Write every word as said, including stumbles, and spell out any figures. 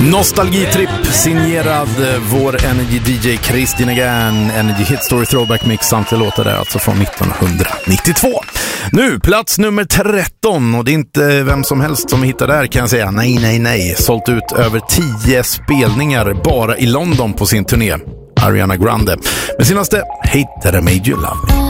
Nostalgitripp signerad vår Energy D J Christina Gann, Energy Hit Story Throwback Mix, samtliga låtar där alltså från nittonhundranittiotvå. Nu, plats nummer tretton, och det är inte vem som helst som hittar där, kan jag säga. Nej, nej, nej. Sålt ut över tio spelningar bara i London på sin turné. Ariana Grande med senaste Hate That I Made You Love Me.